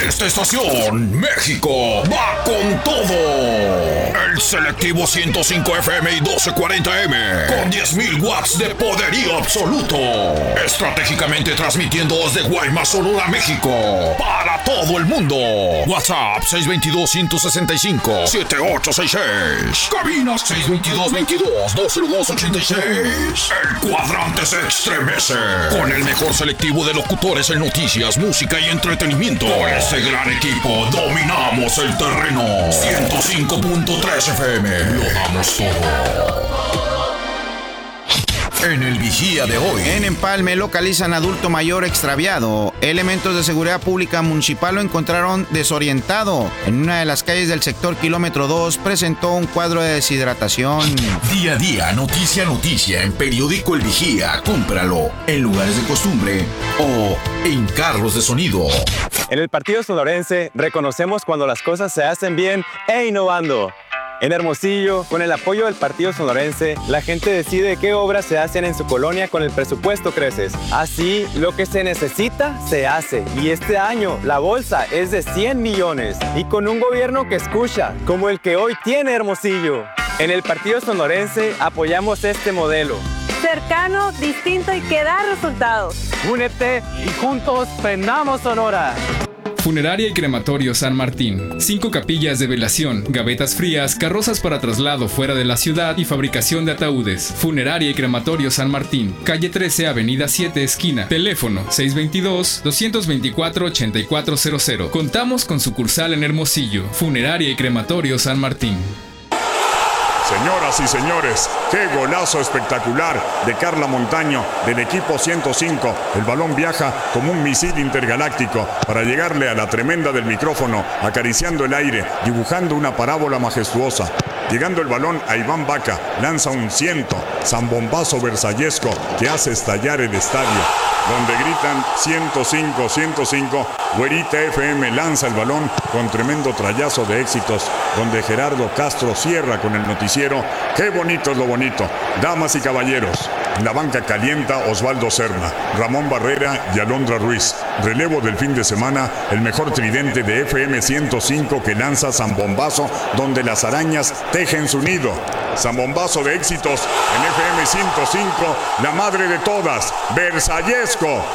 esta estación, México va con todo. El selectivo 105 FM y 1240M, con 10.000 watts de poderío absoluto. Estratégicamente transmitiendo desde Guaymas, Sonora, México, para todo el mundo. WhatsApp 622-165-7866. Cabina 622-22-202-86. El cuadrante se estremece con el mejor selectivo de locutores en noticias, música y entretenimiento. Por ese gran equipo dominamos el terreno. 105.3 FM, lo damos todo. En el Vigía de hoy. En Empalme localizan adulto mayor extraviado. Elementos de seguridad pública municipal lo encontraron desorientado. En una de las calles del sector kilómetro 2 presentó un cuadro de deshidratación. Día a día, noticia a noticia, en Periódico El Vigía. Cómpralo en lugares de costumbre o en carros de sonido. En el Partido Sonorense reconocemos cuando las cosas se hacen bien e innovando. En Hermosillo, con el apoyo del Partido Sonorense, la gente decide qué obras se hacen en su colonia con el presupuesto Creces. Así, lo que se necesita, se hace. Y este año, la bolsa es de 100 millones. Y con un gobierno que escucha, como el que hoy tiene Hermosillo. En el Partido Sonorense, apoyamos este modelo. Cercano, distinto y que da resultados. Únete y juntos prendamos Sonora. Funeraria y Crematorio San Martín. 5 capillas de velación, gavetas frías, carrozas para traslado fuera de la ciudad y fabricación de ataúdes. Funeraria y Crematorio San Martín. Calle 13, Avenida 7, esquina. Teléfono 622-224-8400. Contamos con sucursal en Hermosillo. Funeraria y Crematorio San Martín. Señoras y señores, qué golazo espectacular de Carla Montaño del equipo 105. El balón viaja como un misil intergaláctico para llegarle a la tremenda del micrófono, acariciando el aire, dibujando una parábola majestuosa. Llegando el balón a Iván Vaca, lanza un ciento, zambombazo versallesco que hace estallar el estadio. Donde gritan 105, 105, Güerita FM lanza el balón con tremendo trayazo de éxitos, donde Gerardo Castro cierra con el noticiero. ¡Qué bonito es lo bonito! Damas y caballeros, en la banca calienta Osvaldo Serna, Ramón Barrera y Alondra Ruiz. Relevo del fin de semana, el mejor tridente de FM 105 que lanza Zambombazo, donde las arañas tejen su nido. Zambombazo de éxitos en FM 105, la madre de todas, Versallesco.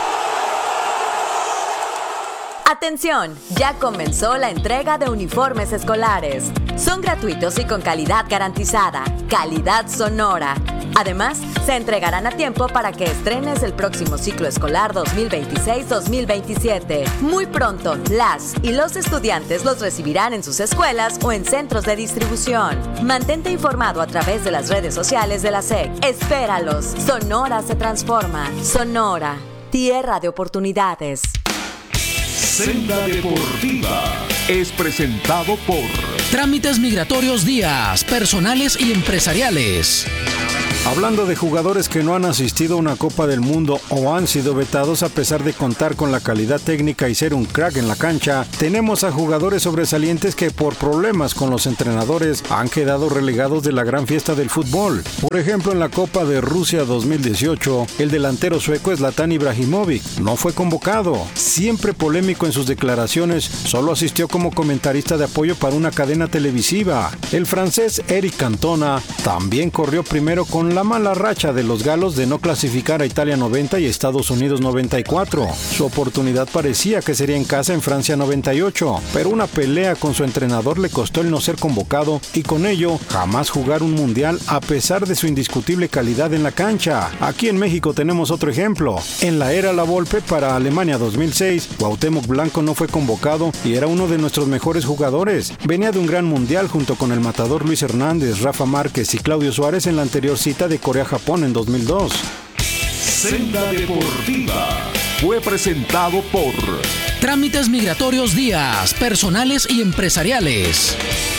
Atención, ya comenzó la entrega de uniformes escolares. Son gratuitos y con calidad garantizada. Calidad Sonora. Además, se entregarán a tiempo para que estrenes el próximo ciclo escolar 2026-2027. Muy pronto, las y los estudiantes los recibirán en sus escuelas o en centros de distribución. Mantente informado a través de las redes sociales de la SEC. Espéralos. Sonora se transforma. Sonora, tierra de oportunidades. Senda Deportiva es presentado por Trámites Migratorios Díaz, personales y empresariales. Hablando de jugadores que no han asistido a una Copa del Mundo o han sido vetados a pesar de contar con la calidad técnica y ser un crack en la cancha, tenemos a jugadores sobresalientes que por problemas con los entrenadores han quedado relegados de la gran fiesta del fútbol. Por ejemplo, en la Copa de Rusia 2018, el delantero sueco Zlatan Ibrahimovic no fue convocado. Siempre polémico en sus declaraciones, solo asistió como comentarista de apoyo para una cadena televisiva. El francés Eric Cantona también corrió primero con la mala racha de los galos de no clasificar a Italia 90 y Estados Unidos 94. Su oportunidad parecía que sería en casa en Francia 98, pero una pelea con su entrenador le costó el no ser convocado y con ello jamás jugar un mundial a pesar de su indiscutible calidad en la cancha. Aquí en México tenemos otro ejemplo. En la era La Volpe para Alemania 2006, Cuauhtémoc Blanco no fue convocado y era uno de nuestros mejores jugadores. Venía de un gran mundial junto con el matador Luis Hernández, Rafa Márquez y Claudio Suárez en la anterior cita de Corea-Japón en 2002. Senda Deportiva fue presentado por Trámites Migratorios Díaz, personales y empresariales.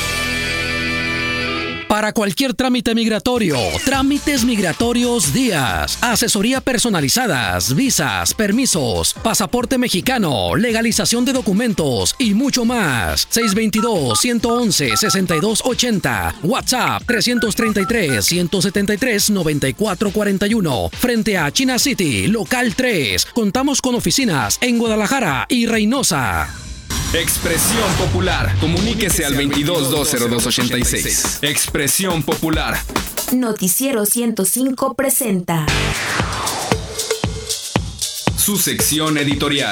Para cualquier trámite migratorio, Trámites Migratorios Díaz. Asesoría personalizadas, visas, permisos, pasaporte mexicano, legalización de documentos y mucho más. 622-111-6280. WhatsApp 333-173-9441. Frente a China City, local 3. Contamos con oficinas en Guadalajara y Reynosa. Expresión Popular. Comuníquese al 22-202-86. Expresión Popular. Noticiero 105 presenta su sección editorial.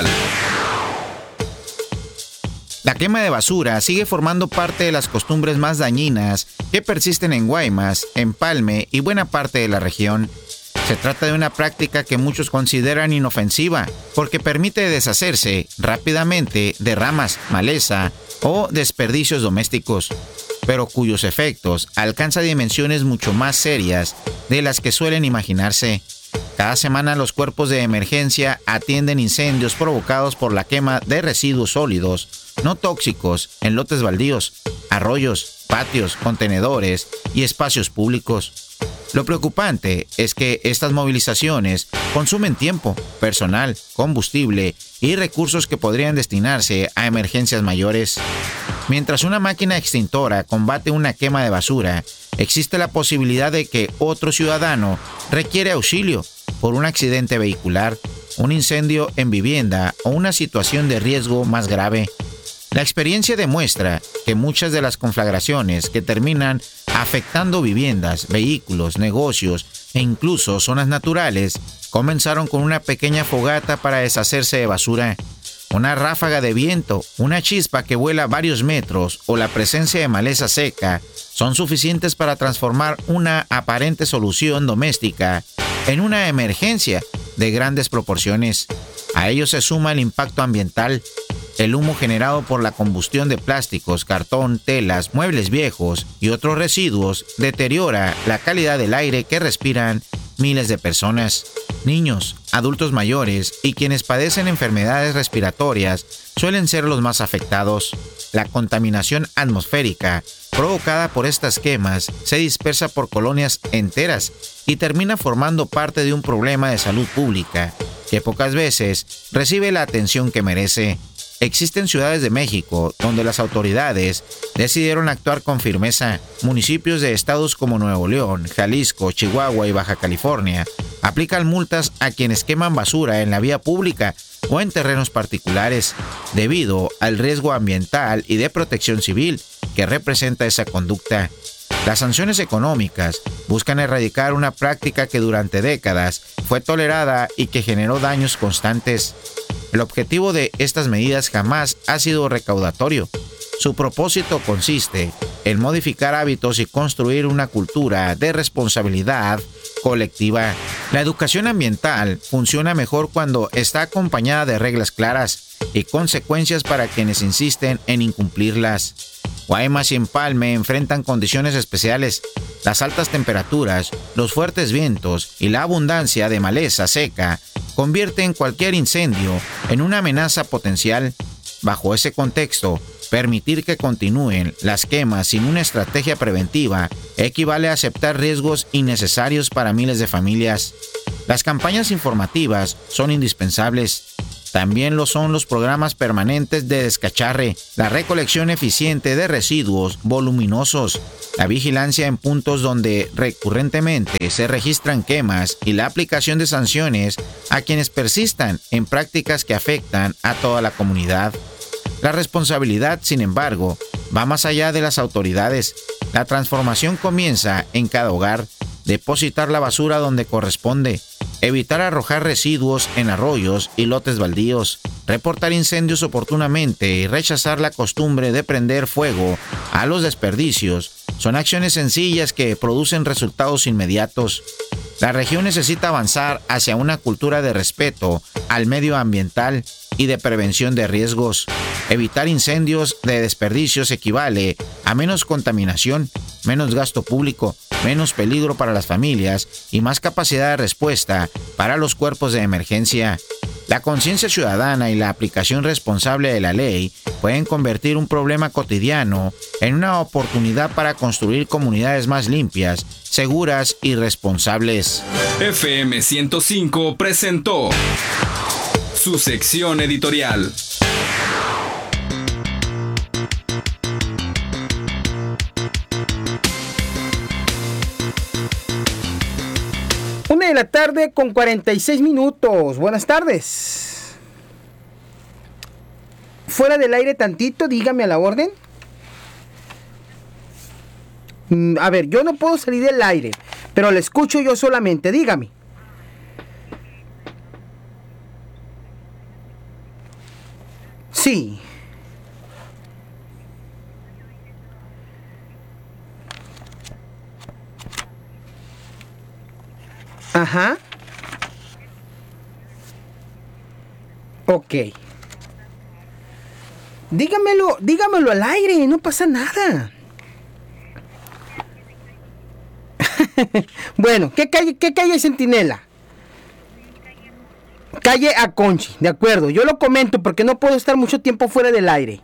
La quema de basura sigue formando parte de las costumbres más dañinas que persisten en Guaymas, Empalme y buena parte de la región. Se trata de una práctica que muchos consideran inofensiva porque permite deshacerse rápidamente de ramas, maleza o desperdicios domésticos, pero cuyos efectos alcanzan dimensiones mucho más serias de las que suelen imaginarse. Cada semana los cuerpos de emergencia atienden incendios provocados por la quema de residuos sólidos no tóxicos en lotes baldíos, arroyos, patios, contenedores y espacios públicos. Lo preocupante es que estas movilizaciones consumen tiempo, personal, combustible y recursos que podrían destinarse a emergencias mayores. Mientras una máquina extintora combate una quema de basura, existe la posibilidad de que otro ciudadano requiere auxilio por un accidente vehicular, un incendio en vivienda o una situación de riesgo más grave. La experiencia demuestra que muchas de las conflagraciones que terminan afectando viviendas, vehículos, negocios e incluso zonas naturales comenzaron con una pequeña fogata para deshacerse de basura. Una ráfaga de viento, una chispa que vuela varios metros o la presencia de maleza seca son suficientes para transformar una aparente solución doméstica en una emergencia de grandes proporciones. A ello se suma el impacto ambiental. El humo generado por la combustión de plásticos, cartón, telas, muebles viejos y otros residuos deteriora la calidad del aire que respiran miles de personas. Niños, adultos mayores y quienes padecen enfermedades respiratorias suelen ser los más afectados. La contaminación atmosférica provocada por estas quemas se dispersa por colonias enteras y termina formando parte de un problema de salud pública que pocas veces recibe la atención que merece. Existen ciudades de México donde las autoridades decidieron actuar con firmeza. Municipios de estados como Nuevo León, Jalisco, Chihuahua y Baja California aplican multas a quienes queman basura en la vía pública o en terrenos particulares, debido al riesgo ambiental y de protección civil que representa esa conducta. Las sanciones económicas buscan erradicar una práctica que durante décadas fue tolerada y que generó daños constantes. El objetivo de estas medidas jamás ha sido recaudatorio. Su propósito consiste en modificar hábitos y construir una cultura de responsabilidad colectiva. La educación ambiental funciona mejor cuando está acompañada de reglas claras y consecuencias para quienes insisten en incumplirlas. Guaymas y Empalme enfrentan condiciones especiales. Las altas temperaturas, los fuertes vientos y la abundancia de maleza seca convierten cualquier incendio en una amenaza potencial. Bajo ese contexto, permitir que continúen las quemas sin una estrategia preventiva equivale a aceptar riesgos innecesarios para miles de familias. Las campañas informativas son indispensables. También lo son los programas permanentes de descacharre, la recolección eficiente de residuos voluminosos, la vigilancia en puntos donde recurrentemente se registran quemas y la aplicación de sanciones a quienes persistan en prácticas que afectan a toda la comunidad. La responsabilidad, sin embargo, va más allá de las autoridades. La transformación comienza en cada hogar. Depositar la basura donde corresponde, evitar arrojar residuos en arroyos y lotes baldíos, reportar incendios oportunamente y rechazar la costumbre de prender fuego a los desperdicios son acciones sencillas que producen resultados inmediatos. La región necesita avanzar hacia una cultura de respeto al medio ambiental y de prevención de riesgos. Evitar incendios de desperdicios equivale a menos contaminación, menos gasto público, menos peligro para las familias y más capacidad de respuesta para los cuerpos de emergencia. La conciencia ciudadana y la aplicación responsable de la ley pueden convertir un problema cotidiano en una oportunidad para construir comunidades más limpias, seguras y responsables. FM 105 presentó su sección editorial. Una de la tarde con 46 minutos. Buenas tardes. fuera del aire tantito, dígame a la orden. A ver, yo no puedo salir del aire, pero le escucho yo solamente, dígame. Sí. Ajá. Ok. Dígamelo al aire, no pasa nada. Bueno, ¿qué calle es Centinela? Calle Aconchi, de acuerdo. Yo lo comento porque no puedo estar mucho tiempo fuera del aire.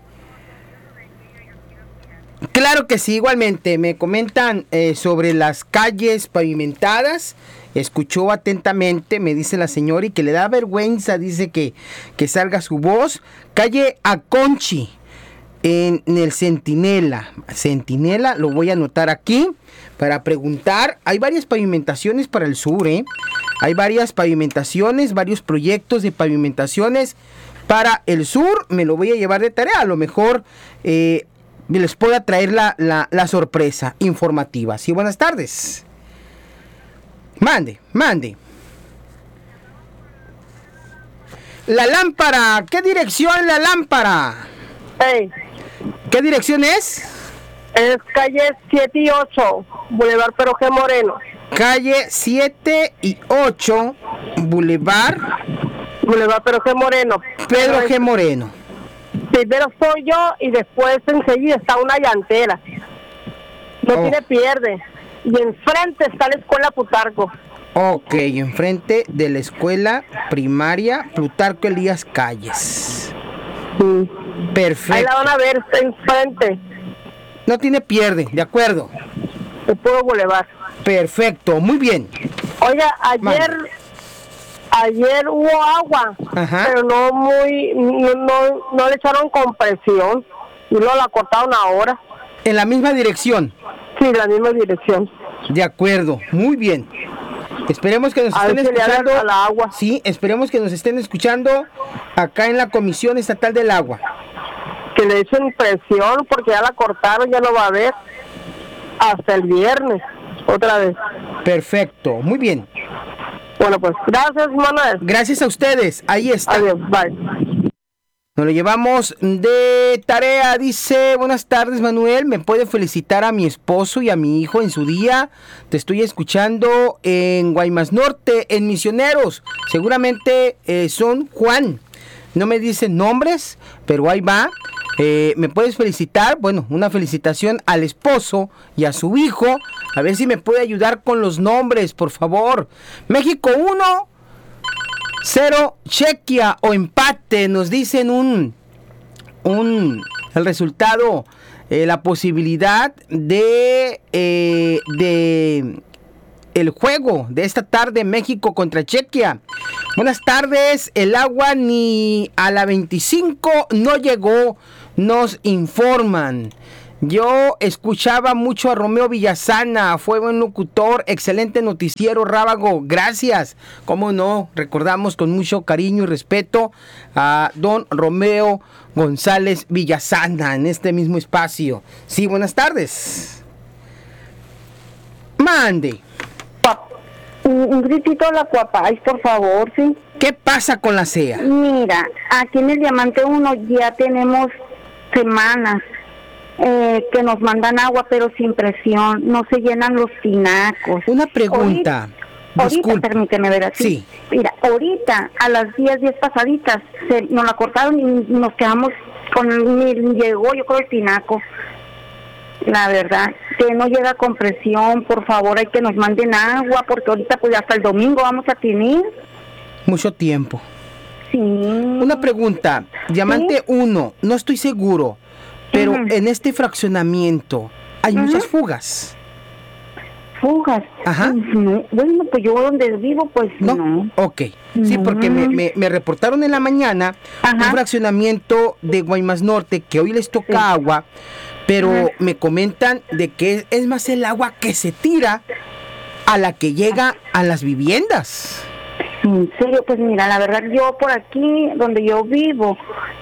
Claro que sí, igualmente. Me comentan sobre las calles pavimentadas. Escuchó atentamente, me dice la señora, y que le da vergüenza, dice que salga su voz. Calle Aconchi, en el Centinela. Centinela, lo voy a anotar aquí para preguntar. Hay varias pavimentaciones para el sur, Hay varias pavimentaciones, varios proyectos de pavimentaciones para el sur. Me lo voy a llevar de tarea. A lo mejor les pueda traer la sorpresa informativa. Sí, buenas tardes. Mande. La lámpara. ¿Qué dirección la lámpara? Hey. ¿Qué dirección es? Es calle 7 y 8, Boulevard Pedro G. Moreno. Calle 7 y 8, Boulevard Pedro G. Moreno. Pedro G. Moreno. Primero soy yo y después enseguida está una llantera. No tiene pierde. Y enfrente está la escuela Plutarco. Ok, enfrente de la escuela primaria Plutarco Elías Calles. Sí. Perfecto. Ahí la van a ver, está enfrente. No tiene pierde, de acuerdo. El Puro Boulevard. Perfecto, muy bien. Oiga, ayer hubo agua. Ajá. Pero no le echaron compresión y no la cortaron ahora. ¿En la misma dirección? Sí, la misma dirección. De acuerdo, muy bien. Esperemos que nos estén escuchando. A la agua. Sí, esperemos que nos estén escuchando acá en la Comisión Estatal del Agua. Que le echen presión porque ya la cortaron, ya no va a haber hasta el viernes, otra vez. Perfecto, muy bien. Bueno, pues gracias, Manuel. Gracias a ustedes, ahí está. Adiós, bye. Nos lo llevamos de tarea, dice: buenas tardes, Manuel, ¿me puede felicitar a mi esposo y a mi hijo en su día? Te estoy escuchando en Guaymas Norte, en Misioneros. Seguramente son Juan. No me dicen nombres, pero ahí va. ¿Me puedes felicitar? Bueno, una felicitación al esposo y a su hijo. A ver si me puede ayudar con los nombres, por favor. México 1-0 Chequia o empate. Nos dicen el resultado, la posibilidad de el juego de esta tarde, México contra Chequia. Buenas tardes, el agua ni a la 25 no llegó, nos informan. Yo escuchaba mucho a Romeo Villasana, fue buen locutor, excelente noticiero, Rábago, gracias. Cómo no, recordamos con mucho cariño y respeto a don Romeo González Villasana en este mismo espacio. Sí, buenas tardes. Mande. Un gritito a la Cuapáis, por favor, ¿sí? ¿Qué pasa con la CEA? Mira, aquí en el Diamante 1 ya tenemos semanas que nos mandan agua, pero sin presión, no se llenan los tinacos. Una pregunta. Ahorita permíteme ver así. Sí. Mira, ahorita a las 10 pasaditas nos la cortaron y nos quedamos llegó yo creo el tinaco. La verdad, que no llega con presión, por favor, hay que nos manden agua, porque ahorita pues hasta el domingo vamos a tener. Mucho tiempo. Sí. Una pregunta, Diamante 1, no estoy seguro, pero en este fraccionamiento hay muchas fugas. ¿Fugas? Ajá. No, bueno, pues yo donde vivo, pues no. Ok, sí, porque me reportaron en la mañana un fraccionamiento de Guaymas Norte que hoy les toca agua, pero me comentan de que es más el agua que se tira a la que llega a las viviendas. En serio, pues mira, la verdad yo por aquí donde yo vivo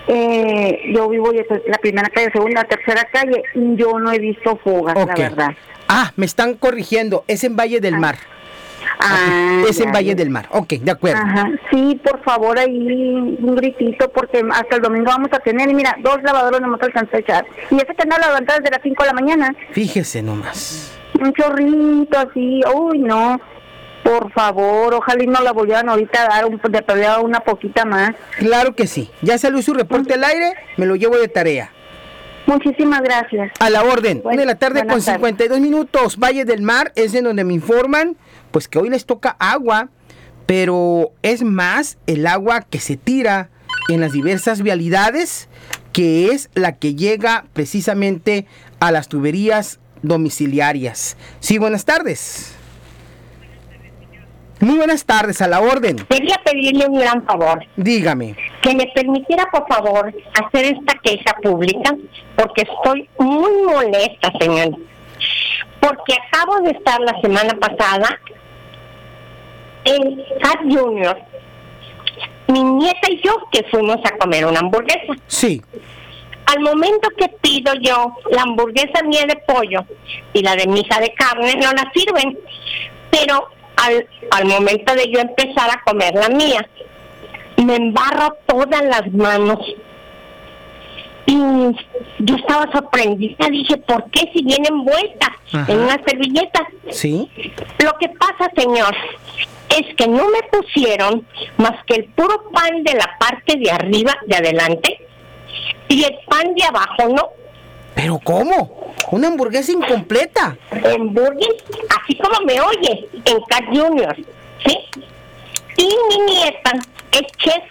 la primera calle, segunda, tercera calle, yo no he visto fugas, la verdad. Ah, me están corrigiendo, es en Valle del Mar. Es en Valle del Mar, ok, de acuerdo. Ajá, sí, por favor, ahí un gritito, porque hasta el domingo vamos a tener, y mira, 2 lavadoras no me alcanzó a echar. Y ese que anda levantada desde las 5 de la mañana. Fíjese nomás. Un chorrito así, uy, no. Por favor, ojalá y no la volvieran ahorita a dar una poquita más. Claro que sí. Ya salió su reporte al aire, me lo llevo de tarea. Muchísimas gracias. A la orden. 1 de la tarde con 52 minutos. Valle del Mar es en donde me informan, pues que hoy les toca agua, pero es más el agua que se tira en las diversas vialidades, que es la que llega precisamente a las tuberías domiciliarias. Sí, buenas tardes. Muy buenas tardes, a la orden. Quería pedirle un gran favor. Dígame. Que me permitiera, por favor, hacer esta queja pública, porque estoy muy molesta, señor. Porque acabo de estar la semana pasada en Cat Junior, mi nieta y yo, que fuimos a comer una hamburguesa. Sí. Al momento que pido yo la hamburguesa mía de pollo y la de mi hija de carne, no la sirven. Pero al momento de yo empezar a comer la mía, me embarro todas las manos. Y yo estaba sorprendida, dije, ¿por qué si vienen envueltas en una servilleta? Sí. Lo que pasa, señor, es que no me pusieron más que el puro pan de la parte de arriba, de adelante, y el pan de abajo, ¿no? ¿Pero cómo? ¿Una hamburguesa incompleta? Hamburguesa, así como me oye, en Cat Junior, ¿sí? Y mi nieta es chef.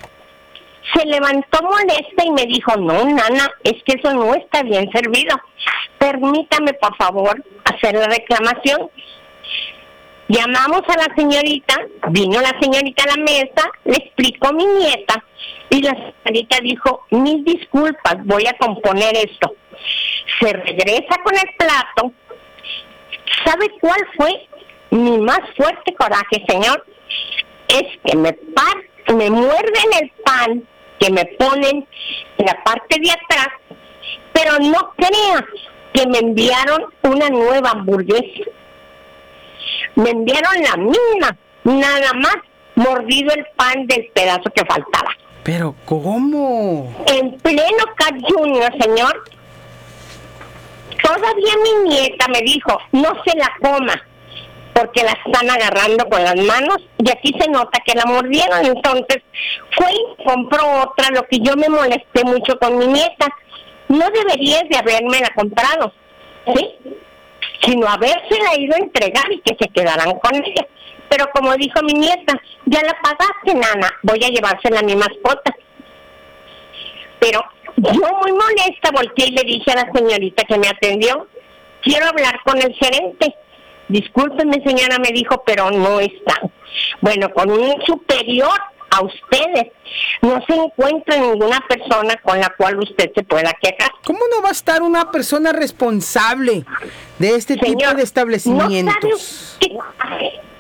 Se levantó molesta y me dijo, no, nana, es que eso no está bien servido. Permítame, por favor, hacer la reclamación. Llamamos a la señorita, vino la señorita a la mesa, le explicó a mi nieta, y la señorita dijo, mil disculpas, voy a componer esto. Se regresa con el plato. ¿Sabe cuál fue mi más fuerte coraje, señor? Es que me muerden el pan que me ponen en la parte de atrás, pero no crea que me enviaron una nueva hamburguesa. Me enviaron la misma, nada más mordido el pan del pedazo que faltaba. ¿Pero cómo? En pleno Cat Junior, señor. Todavía mi nieta me dijo, no se la coma, porque la están agarrando con las manos, y aquí se nota que la mordieron. Entonces fue y compró otra, lo que yo me molesté mucho con mi nieta. No deberías de habérmela comprado, ¿sí? Sino habérsela ido a entregar y que se quedaran con ella. Pero como dijo mi nieta, ya la pagaste, nana, voy a llevársela a mi mascota. Pero yo muy molesta volteé y le dije a la señorita que me atendió, quiero hablar con el gerente. Discúlpeme, señora, me dijo, pero no está. Bueno, con un superior a ustedes, no se encuentra ninguna persona con la cual usted se pueda quejar. ¿Cómo no va a estar una persona responsable de este tipo de establecimientos? ¿No sabe